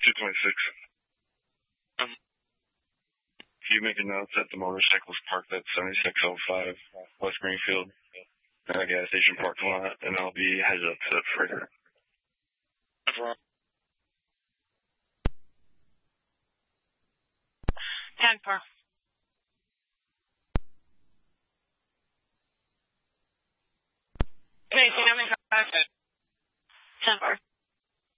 226. Can you make a note that the motorcycle is parked at 7605 West Greenfield at a gas station parking lot, and I'll be headed up to that freighter. 10-4.